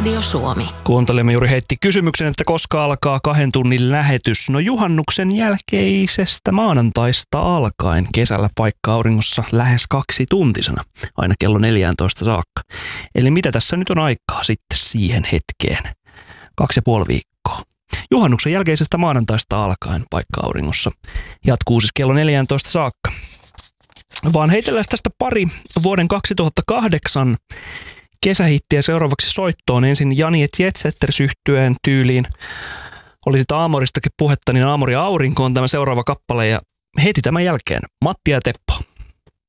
Radio Suomi. Kuuntelemme juuri heitti kysymyksen, että koska alkaa 2 tunnin lähetys. No juhannuksen jälkeisestä maanantaista alkaen kesällä paikka auringossa lähes 2-tuntisena, aina kello 14 saakka. Eli mitä tässä nyt on aikaa sitten siihen hetkeen? 2,5 viikkoa. Juhannuksen jälkeisestä maanantaista alkaen paikka auringossa jatkuu siis kello 14 saakka. Vaan heitellään tästä pari vuoden 2008 kesähittiä seuraavaksi soittoon. Ensin Jani & Jetsetters -yhtyeen tyyliin. Oli sitä Aamoristakin puhetta, niin Aamori Aurinko on tämä seuraava kappale ja heti tämän jälkeen Matti ja Teppo.